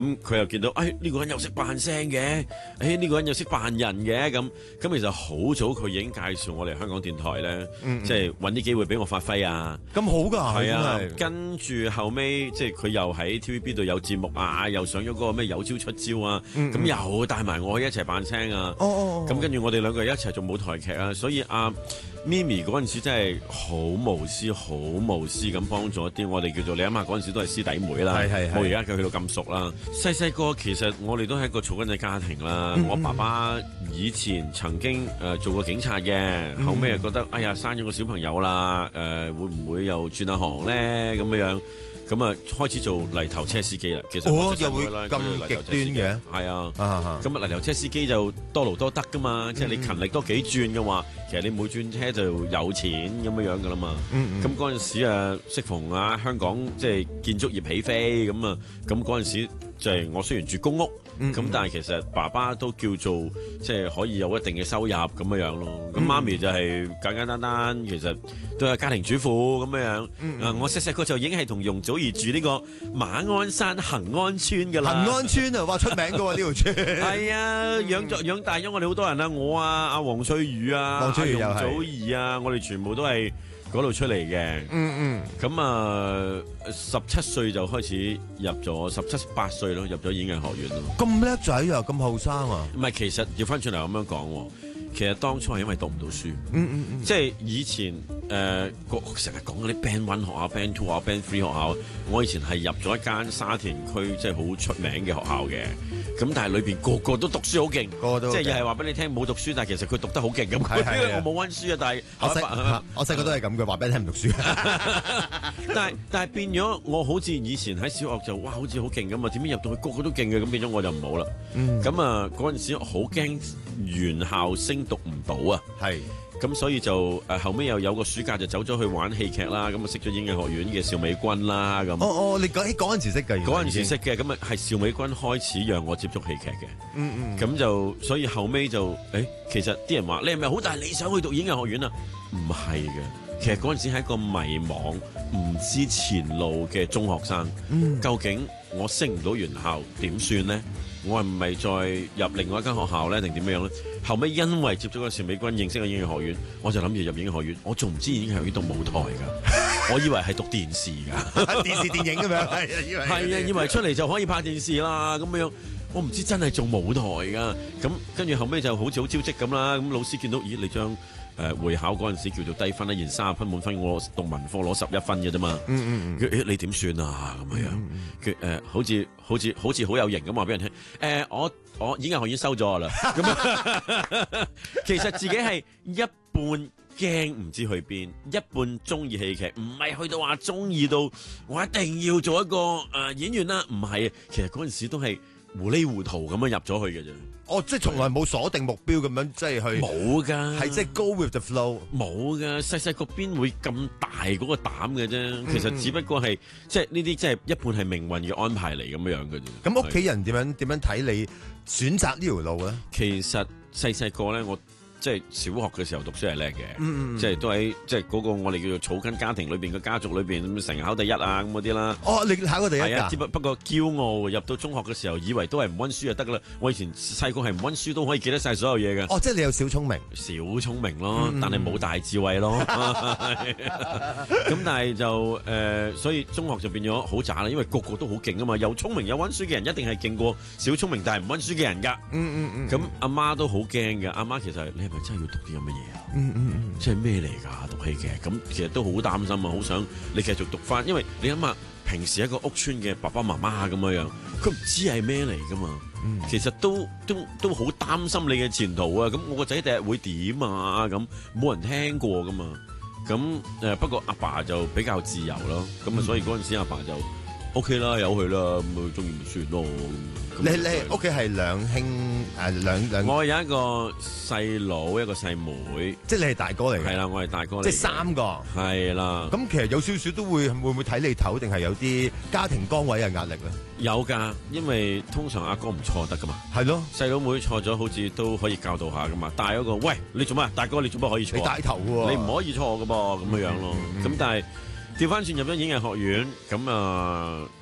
咁佢又見到，呢個人又識扮聲嘅，呢個人又識扮人嘅，咁其實好早佢已經介紹我嚟香港電台咧，即係揾啲機會俾我發揮啊！ 咁好㗎， 係啊， 真係跟住後尾即係佢又喺 TVB 度有節目啊，又上咗嗰個咩有招出招啊，咁又帶埋我一齊扮聲啊！咁跟住我哋兩個一齊做舞台劇啊，所以咪咪嗰陣時真係好無私咁幫助一啲我哋叫做你諗下嗰陣時都係師弟妹啦，冇而家佢去到咁熟啦。細個其實我哋都係一個草根嘅家庭啦。我爸爸以前曾經做過警察嘅，後尾又覺得哎呀生咗個小朋友啦，會唔會又轉下行咧咁樣？咁啊，開始做泥頭車司機啦。其實又會咁極端嘅， 係啊。咁泥頭車司機就多勞多得噶嘛，即係你勤力多幾轉嘅話，其實你每轉車就有錢咁樣噶啦嘛。咁嗰陣時適逢香港即係建築業起飛咁啊，咁嗰陣時就係我雖然住公屋，咁但係其實爸爸都叫做即係可以有一定嘅收入咁樣咯。咁媽咪就係簡簡單單，其實都係家庭主婦咁樣。我細個就已經係同容祖兒住呢個馬鞍山恒安村㗎啦。 恒安村啊，哇出名㗎喎呢條村。係啊，養大咗我哋好多人啦，我阿黃翠如啊，容祖兒啊，我哋全部都係嗰度出嚟嘅。咁17歲就開始入咗17、18歲咯，入咗演藝學院咯。 咁叻仔啊，咁後生啊？ 唔係，其實調翻轉嚟咁樣講喎。其實當初係因為讀唔到書，即係以前成日講嗰啲 Band 1學校、Band 2啊、Band 3學校，我以前係入咗一間沙田區即係好出名嘅學校嘅，咁但係裏邊個個都讀書好勁，即係又係話俾你聽冇讀書，但係其實佢讀得好勁咁。我冇溫書啊，但係我細個都係咁嘅，話俾你聽唔讀書。 但係變咗我好似以前喺小學就哇好似好勁咁啊，點解入到去個個都勁嘅咁，變咗我就唔好啦。咁嗰陣時好驚原校升讀唔到啊，咁所以就後尾又有個暑假就走咗去玩戲劇啦，咁啊識咗演藝學院嘅邵美君啦，咁你嗰陣時識嘅， 嗰陣時識嘅，咁係邵美君開始讓我接觸戲劇嘅，咁就所以後尾就其實啲人話你係咪好大理想去讀演藝學院啊？唔係嘅，其實嗰陣時係一個迷茫唔知前路嘅中學生，究竟我升唔到原校點算呢？我係唔係再入另外一間學校咧，定點樣咧？後尾因為接觸咗邵美君，認識咗演藝學院，我就諗住入演藝學院。我仲唔知演藝學院讀舞台㗎，我以為係讀電視㗎， 電視電影咁樣。 係啊，以為出嚟就可以拍電視啦咁樣。我唔知真係做舞台㗎。咁跟住後尾就好似好招積咁啦。咁老師見到，咦，你將會考嗰陣時叫做低分啦，然30分滿分，我讀文科攞11分嘅啫嘛。你點算啊？咁樣好似好有型咁話俾人聽。我演藝學院收咗啦。咁其實自己係一半驚唔知去邊，一半中意戲劇，唔係去到話中意到我一定要做一個演員啦。唔係，其實嗰陣時都係糊裡糊塗咁樣入咗去嘅啫。 即係從來冇鎖定目標咁樣，即係去冇㗎， 係即係 go with the flow。 冇㗎，細個邊會咁大嗰個膽嘅啫。其實只不過係即係呢啲，即係一半係命運嘅安排嚟咁樣嘅啫。 咁屋企人點樣睇你選擇呢條路咧？ 其實細個咧，我即係小學嘅時候讀書係叻嘅，即係都喺即係嗰個我哋叫做草根家庭裏邊嘅家族裏邊咁成日考第一啊咁嗰啲啦。 你考過第一㗎？ 只不過驕傲，入到中學嘅時候，以為都係唔溫書就得㗎啦。我以前細個係唔溫書都可以記得晒所有嘢嘅。 即係你有小聰明， 小聰明咯，但係冇大智慧咯。咁但係就所以中學就變咗好渣啦，因為個個都好勁啊嘛，又聰明又溫書嘅人一定係勁過小聰明但係唔溫書嘅人㗎。咁阿媽都好驚嘅，阿媽其實你係咪真係要讀啲咁嘅嘢啊？即係咩嚟㗎？讀戲劇咁，其實都好擔心啊，好想你繼續讀翻，因為你諗下平時一個屋村嘅爸爸媽媽咁樣，佢唔知係咩嚟㗎嘛。其實都好擔心你嘅前途啊！咁我個仔第日會點啊？咁冇人聽過㗎嘛。咁不過阿爸就比較自由咯。咁所以嗰陣時阿爸就 OK 啦，由佢啦，咁佢中意咪算咯。 你屋企係兩兄兩？ 我有一個細佬，一個細妹， 即係你係大哥嚟嘅。 係啦，我係大哥嚟。 即係3個。係啦。咁其實有少少都會唔會睇你頭，定係有啲家庭崗位嘅壓力咧？有㗎，因為通常阿哥唔錯得㗎嘛。係咯。細佬妹錯咗，好似都可以教導下㗎嘛。大嗰個，喂，你做乜？大哥你做乜可以錯？你帶頭喎。你唔可以錯㗎噃，咁樣咯。咁但係調翻轉入咗演藝學院，咁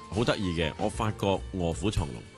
好得意嘅，我發覺臥虎藏龍。